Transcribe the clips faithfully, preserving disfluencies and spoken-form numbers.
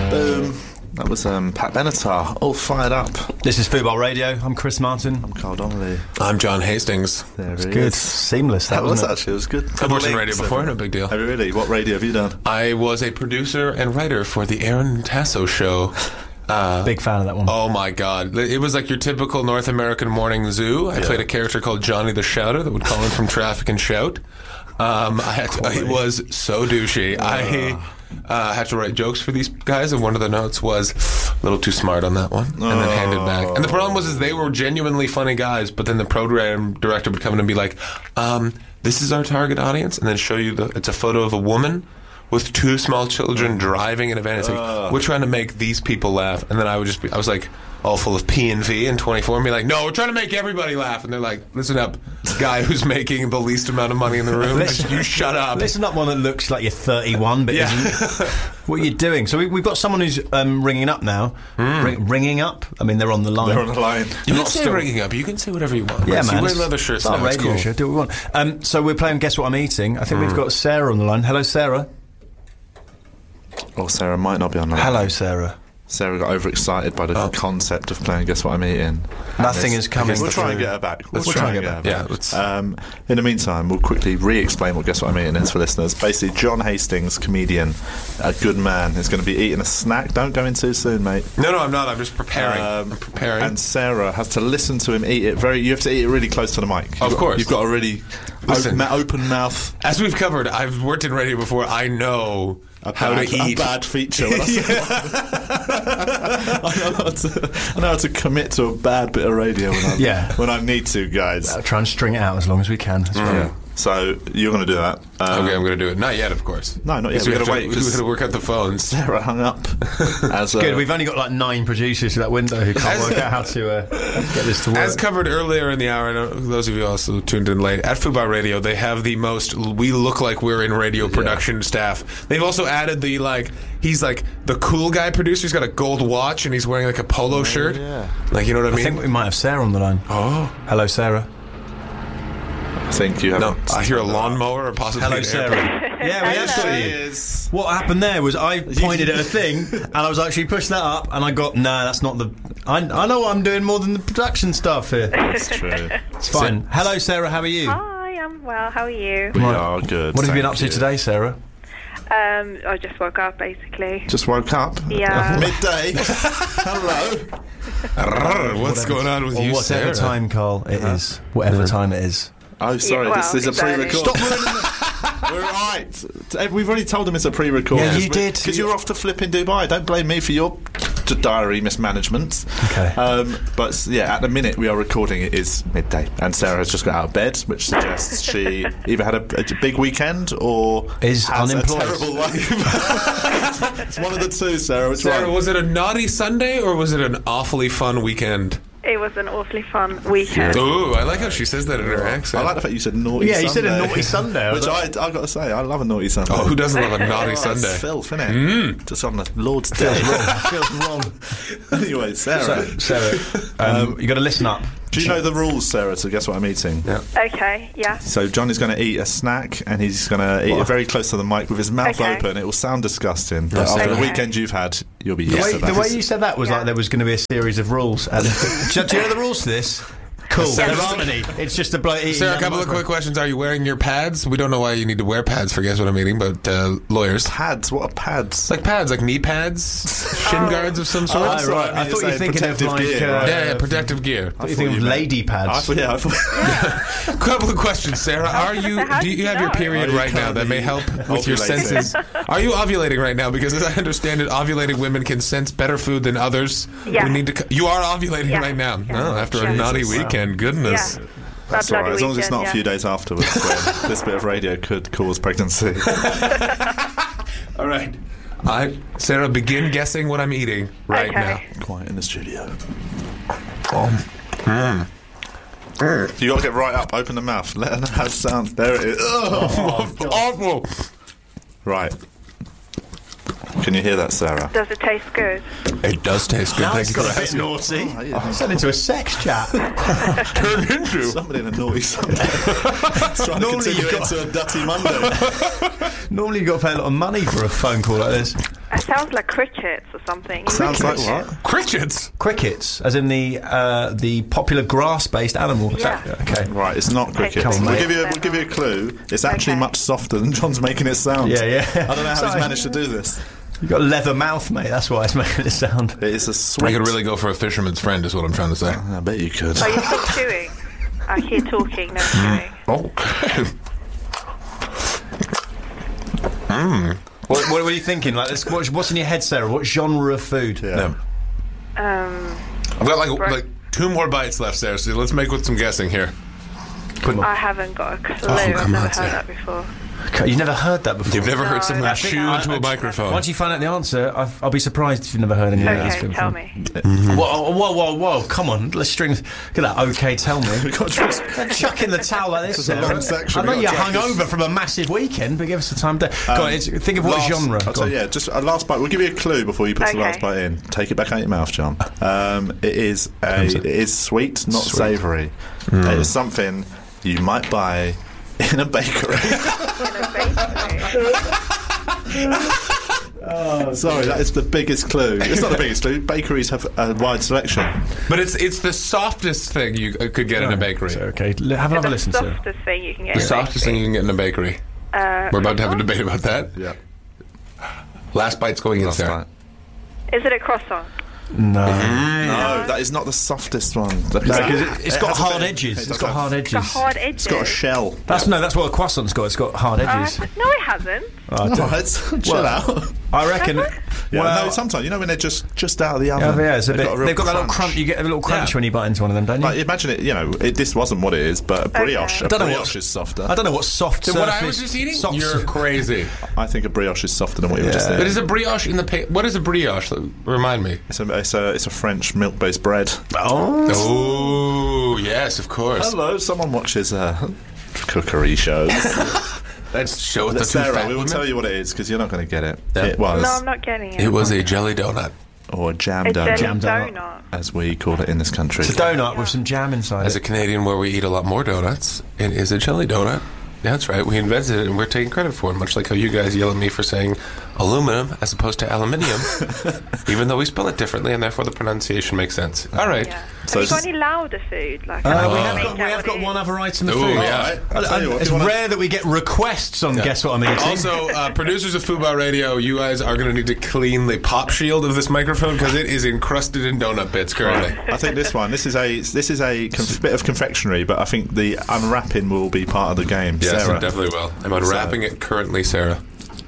Boom. That was um, Pat Benatar, all fired up. This is Football Radio. I'm Chris Martin. I'm Carl Donnelly. I'm John Hastings. There It's it good. is. Seamless, that, That was wasn't it? actually, it was good. I've worked in radio before, no big deal. Have you really? What radio have you done? I was a producer and writer for the Aaron Tasso show. Uh, Big fan of that one. Oh my god. It was like your typical North American morning zoo. I Yeah. played a character called Johnny the Shouter that would call in from traffic and shout. Um, I had to, it was so douchey. I uh, had to write jokes for these guys, and one of the notes was a little too smart on that one, and then hand it back. And the problem was is they were genuinely funny guys, but then the program director would come in and be like, um, this is our target audience, and then show you the it's a photo of a woman with two small children driving in a van. It's like, we're trying to make these people laugh. And then I would just be, I was like, all full of P and V and twenty-four, and be like, no, we're trying to make everybody laugh. And they're like, listen up, guy who's making the least amount of money in the room, Listen- you shut up. Listen up, one that looks like you're thirty-one, but Yeah. isn't. What are you doing? So we, we've got someone who's um, ringing up now. Ring, ringing up? I mean, they're on the line. They're on the line. You Not can say still- ringing up. You can say whatever you want. Yeah, So man. You wear it's- leather shirts it's our now. It's radio cool. show. Do what we want. Um, so we're playing Guess What I'm Eating. I think we've got Sarah on the line. Hello, Sarah. Oh, Sarah might not be on the line. Hello, Sarah. Sarah got overexcited by the concept of playing Guess What I'm Eating. Nothing And is coming. We'll to try and food. get her back. We'll Let's try and get her back. Yeah, let's- Um, in the meantime, we'll quickly re-explain what Guess What I'm Eating is for listeners. Basically, John Hastings, comedian, a good man, is going to be eating a snack. Don't go in too soon, mate. No, no, I'm not. I'm just preparing. Um, I'm preparing. And Sarah has to listen to him eat it. Very, you have to eat it really close to the mic. You've Of got- course. you've got a really Listen. open, open mouth. As we've covered, I've worked in radio before. I know A how bad, to eat. a bad feature. When I, say I, know how to, I know how to commit to a bad bit of radio when I, Yeah. when I need to, guys. I'll try and string it out as long as we can. That's right. Yeah. So you're going to do that. Um, Okay, I'm going to do it. Not yet, of course. No, not yet. Because We we gotta have wait, to- 'cause- We've got to work out the phones. Sarah hung up. As, uh, Good, we've only got like nine producers through that window who can't work out how to uh, get this to work. As covered earlier in the hour, I know those of you also tuned in late, at Fubar Radio, they have the most, we look like we're in radio production staff. They've also added the, like, he's like the cool guy producer. He's got a gold watch and he's wearing like a polo shirt. yeah. Like, you know what I I mean? think we might have Sarah on the line. Oh. Hello, Sarah. I think you have. No, I hear a lawnmower or possibly Hello, an Sarah. airplane. Yeah, we Hello. actually. is. What happened there was I pointed at a thing and I was actually pushing that up and I got, nah, that's not the. I, I know what I'm doing more than the production stuff here. That's true. It's fine. Hello, Sarah, how are you? Hi, I'm well. How are you? We Right. are good. What have you been thank up to you. today, Sarah? Um, I just woke up, basically. Just woke up. Yeah. Midday. Hello. Rrr, What's going on with Or you, whatever Sarah? time, Carl, it is. Whatever time it is. Oh, sorry. Yeah, this well, is a it's early. pre-record. Stop ruining the... We're right. We've already told them it's a pre-record. Yeah, you did. Because you're off to flip in Dubai. Don't blame me for your d- diary mismanagement. Okay. Um, but yeah, at the minute we are recording, it is midday, and Sarah has just got out of bed, which suggests she either had a, a big weekend or Is has unemployed. a terrible life. It's one of the two, Sarah. Which Sarah, one? was it a naughty Sunday or was it an awfully fun weekend? It was an awfully fun weekend. Ooh, I like how she says that in her accent. I like the fact you said naughty. Yeah, you said a Sunday. naughty Sunday. I was Which I, I got to say, I love a naughty Sunday. Oh, who doesn't love a naughty Oh, Sunday? It's filth, isn't it? Just on the Lord's Day. feels wrong. Anyway, Sarah, So, Sarah, um, you got to listen up. do you know the rules, Sarah, to Guess What I'm Eating? Yeah. Okay, yeah. So John is going to eat a snack, and he's going to eat it very close to the mic with his mouth Okay. open. It will sound disgusting, but after the Okay. weekend you've had, you'll be The used way, to the that. way you said that was Yeah. like there was going to be a series of rules. And do, do you know the rules to this? Cool. Sarah, There aren't any. It's just a bloke eating. Sarah, a down the couple of microphone. quick questions. Are you wearing your pads? We don't know why you need to wear pads for Guess What I'm Eating, but uh, lawyers. Pads? What are pads? Like pads, like knee pads, shin guards of some sort. Oh, Oh, sorry, right. I mean, thought you were it's a thinking of protective like. gear, uh, right? yeah, yeah, protective gear. I I you thought think you of meant- lady I pads. thought, yeah, I thought. Couple of questions, Sarah. Are you? How Do did you you have your know? period Are you right now? That may help currently with your ovulating? senses. Are you ovulating right now? Because as I understand it, ovulating women can sense better food than others. Yeah. We need to. cu- You are ovulating Yeah. right now. Yeah. Oh, after a Jesus. naughty Wow. weekend. Goodness. Yeah. That's That all right, as bloody long as it's not weekend, a few yeah. days afterwards when this bit of radio could cause pregnancy. All right. I, Sarah, begin guessing what I'm eating right Okay. Quiet in the studio. now. You got to get right up, open the mouth, let her know how it sounds. There it is. Ugh. Awful. Right. Can you hear that, Sarah? Does it taste good? It does taste good. Thank you for got a bit asking. naughty. Oh, yeah. It's turned into a sex chat. Turned into. Somebody in a naughty Sunday. Trying Normally to continue you've it got- into a dirty Monday. Normally you've got to pay a lot of money for a phone call like this. It sounds like crickets or something. Sounds like what? Crickets. Crickets, as in the uh, the popular grass-based animal. Is Yeah. that- okay. Right, it's not cricket. Come on, we'll mate. give you a, we'll give you a clue. It's actually Okay. much softer than John's making it sound. Yeah, yeah. I don't know how Sorry. he's managed to do this. You've got a leather mouth, mate. That's why it's making it sound. It is a sweet. I could really go for a fisherman's friend, is what I'm trying to say. I bet you could. Are you still chewing? I hear talking, no chewing. Okay. What, what are you thinking? Like, this, what's, what's in your head, Sarah? What genre of food? Yeah. Um, I've got like Right. like two more bites left, Sarah. So let's make with some guessing here. I haven't got a clue. Oh, I've come never on, heard Sarah. that before. Okay, you've never heard that before. You've never No, heard someone I chew think- into a microphone. Once you find out the answer, I've, I'll be surprised if you've never heard any of this. Okay, tell me. Whoa, whoa, whoa, whoa! Come on, let's string. Look at that. Okay, tell me. We've got to Chuck in the towel like this. This is a long Sarah. section. I know We've you're got to hungover drag from a massive weekend, but give us the time to. Go Um, on, it's, think of what last- genre. I'll Go tell on. you, yeah, just a last bite. We'll give you a clue before you put the Okay. last bite in. Take it back out of your mouth, John. Um, it is a. It is sweet, not savoury. It is something you might buy in a bakery. In a bakery. Sorry, that is the biggest clue. It's not the biggest clue. Bakeries have a wide selection. But it's it's the softest thing you uh, could get in a bakery. So, okay, l- have another The listen to it. softest thing you can get The in a softest thing bakery. you can get in a bakery. Uh, We're about to have a croissant? debate about that. Yeah. Last bite's going in, Last Sarah. Is it a croissant? No. No, that is not the softest one. No, 'cause it, it's It got has a hard bit- edges. it It's does got have- hard It's got edges. hard edges. It's got a shell. That's no. That's what a croissant's got. It's got hard Uh, edges. no, it hasn't. Oh, No, it's, chill out. I reckon. Yeah, well, no, sometimes you know when they're just just out of the yeah, oven. yeah, it's a they've bit, got a real they've got that little crunch. crunch. You get a little crunch Yeah. when you bite into one of them, don't you? Like, imagine it. You know, it, this wasn't what it is, but a brioche. Okay. A I don't know brioche what- is softer. I don't know what soft So surface. what I was just eating? soft You're sur- crazy. I think a brioche is softer than what you were just Yeah. eating. But is a brioche in the pa- what is a brioche? Remind me. It's a, it's a it's a French milk-based bread. Oh. Oh yes, of course. Hello, someone watches uh, cookery shows. Let's show it the two Sarah, fat we will women. tell you what it is because you're not going to get it. Yeah. It was, No, I'm not getting it. It was a jelly donut. or a jam a donut, jelly Jam donut. donut. as we call it in this country. It's a donut with some jam inside As it. a Canadian where we eat a lot more donuts, it is a jelly donut. Yeah, that's right. We invented it and we're taking credit for it, much like how you guys yell at me for saying aluminum as opposed to aluminium, even though we spell it differently and therefore the pronunciation makes sense. All right. Yeah. So Have you got it's- any louder food? Like, Uh, I we can have make got, we out have what got it one is. other item of Ooh, food. yeah. Alright, I'll tell you what, if It's you wanna- rare that we get requests on Guess What I'm Eating. Also, uh, producers of Fubar Radio, you guys are going to need to clean the pop shield of this microphone because it is encrusted in donut bits currently. I think this one. This is a this is a conf- bit of confectionery, but I think the unwrapping will be part of the game. Yes, Sarah, it definitely will. I'm unwrapping it currently, Sarah.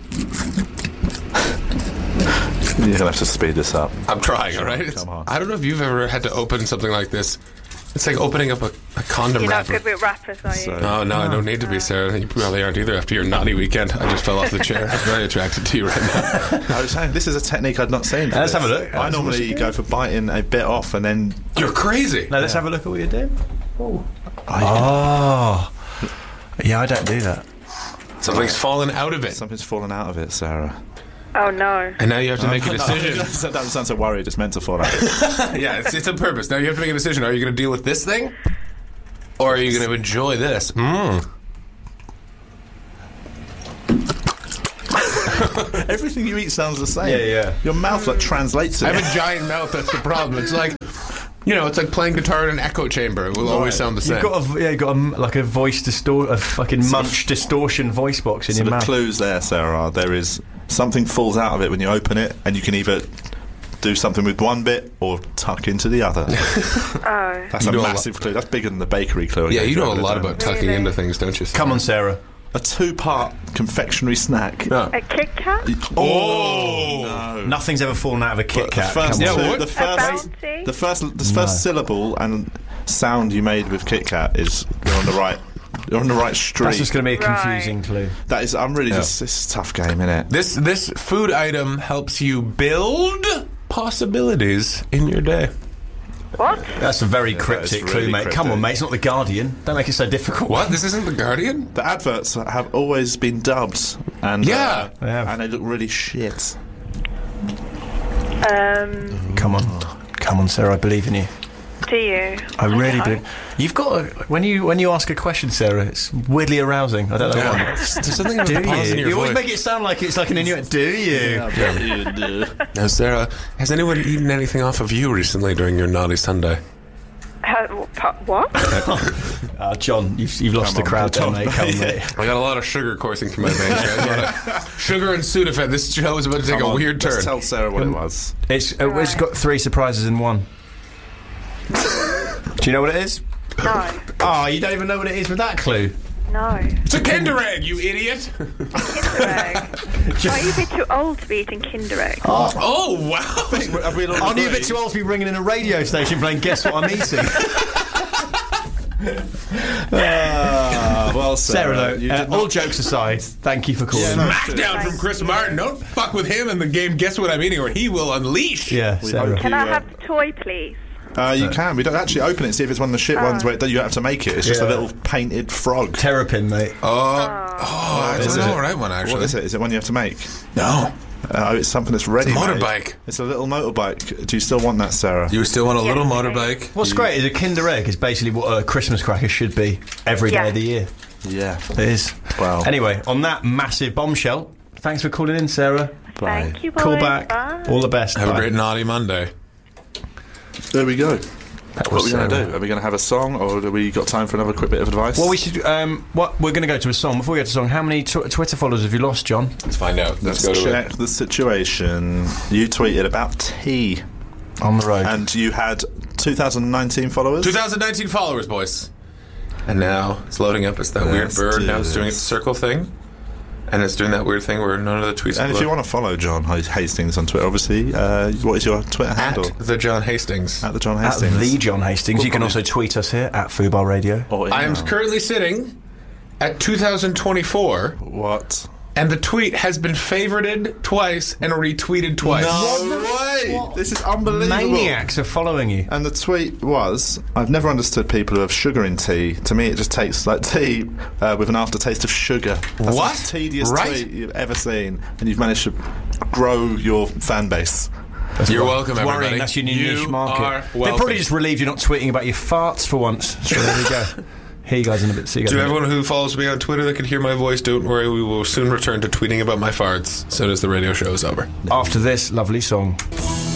you're gonna have to speed this up. I'm trying, all right? It's- Come on. I don't know if you've ever had to open something like this. It's like opening up a, a condom You're not wrapper. good with rappers, are you? So- Oh, no, I don't need to be, Sarah. You probably aren't either after your naughty weekend. I just fell off the chair. I'm very attracted to you right now. I was saying this is a technique I'd not seen. for Let's this. have a look. I normally go for biting a bit off and then. You're crazy. Now let's have a look at what you're doing. Oh. Yeah, I don't do that. Something's fallen out of it. Something's fallen out of it, Sarah. Oh no. And now you have to make a No, decision. that doesn't sound so worried. It's meant to fall out. Yeah, it's, it's a purpose. Now you have to make a decision. Are you going to deal with this thing? Or are you going to enjoy this? Mmm. Everything you eat sounds the same. Yeah, yeah. Your mouth like translates I it. have a giant mouth. That's the problem. It's like, you know, it's like playing guitar in an echo chamber. It will always sound the same. You've got a, yeah, you've got a, like a voice distor, a fucking munch distortion voice box in So your the mouth. clues there, Sarah, are there is something falls out of it when you open it, and you can either do something with one bit or tuck into the other. Oh. That's You a know a massive clue. That's bigger than the bakery clue. I yeah, gave you know a earlier, lot don't about you? tucking Really? into things, don't you? Come on, Sarah. A two-part confectionery snack. Yeah. A Kit Kat? Oh, no. Nothing's ever fallen out of a Kit But Kat. the first, Come on. two, what? the A first, Bounty? the first, the first syllable and sound you made with Kit Kat is you're on the right, you're on the right street. That's just going to be a Right. confusing clue. That is. I'm really just. It's a tough game, isn't it? This this food item helps you build possibilities in your day. What? That's a very that cryptic is clue, really mate. Come cryptic. on, mate. It's not The Guardian. Don't make it so difficult. What? This isn't The Guardian? The adverts have always been dubbed, and Yeah. uh, They have. and they look really shit. Um, Come on. Come on, Sarah. I believe in you. Do you? I really Okay. do. You've got a, when you when you ask a question, Sarah, it's weirdly arousing. I don't know why. Yeah. There's something about Do the pause you? in your You always voice. make it sound like it's like an Inuit. Do you? You do. Now, Sarah, has anyone eaten anything off of you recently during your naughty Sunday? Uh, wh- what? Uh, John, you've, you've lost Come the on, crowd there, John, mate. Come on, mate. I got a lot of sugar coursing through my veins. Guys. A lot of sugar and Sudafed. This show is about to take Come a on, weird turn. Let's tell Sarah what it was. It's uh, it's got three surprises in one. Do you know what it is? No. Oh, you don't even know what it is with that clue. No. It's a Kinder Egg, you idiot! Kinder Egg. Are you a bit too old to be eating Kinder Egg? Oh, wow! Have we all Aren't you a agreed? bit too old to be ringing in a radio station playing Guess What I'm Eating? Ah, well, Sarah, Sarah, though, you uh, did all not- jokes aside, thank you for calling. Yeah, no, Smackdown from Chris Martin. Don't fuck with him in the game Guess What I'm Eating, or he will unleash. Yeah, Sarah. hope Can you, I uh, have the toy, please? Uh, you can. We don't actually open it and see if it's one of the shit ones where you have to make it. It's just a Yeah. little painted frog. Terrapin, mate. Oh, oh, I Is don't know it? the right one, actually. What is it? Is it one you have to make? No. Uh, it's something that's ready. It's a made. motorbike. It's a little motorbike. Do you still want that, Sarah? You still want a little Yes, motorbike? What's great is a Kinder Egg is basically what a Christmas cracker should be every day Yeah. of the year. Yeah. It is. Wow. Anyway, on that massive bombshell, thanks for calling in, Sarah. Bye. Thank you, boys. Call back. Bye. All the best. Have Bye. a great naughty Monday. There we go. That What are was we going to Sarah. do? Are we going to have a song, or do we got time for another quick bit of advice? Well, we should. Um, what we're going to go to a song. Before we go to a song, how many tw- Twitter followers have you lost, John? Let's find out. Let's Let's, go to check it. the situation. You tweeted about tea, On the road. and you had two thousand nineteen followers. twenty nineteen followers, boys. And now it's loading up. It's that Let's weird bird. do Now it's doing this. its circle thing. And it's doing that weird thing where none of the tweets And are if you want to follow John Hastings on Twitter, obviously, uh, what is your Twitter handle? at the John Hastings. At the John At Hastings. the John Hastings. You can also tweet us here at Fubar Radio. Or I am email. currently sitting at two thousand twenty-four, What? and the tweet has been favorited twice and retweeted twice. No way! This is unbelievable. Maniacs are following you. And the tweet was, I've never understood people who have sugar in tea. To me, it just tastes like tea uh, with an aftertaste of sugar. That's What? the tedious Right? tweet you've ever seen. And you've managed to grow your fan base. You're welcome, It's worrying. everybody. That's your new You niche market. are They're welcome. probably just relieved you're not tweeting about your farts for once. So there we go. Hear you guys in a bit. See you guys. To in a bit. everyone who follows me on Twitter that can hear my voice, don't worry, we will soon return to tweeting about my farts as soon as the radio show is over. After this lovely song.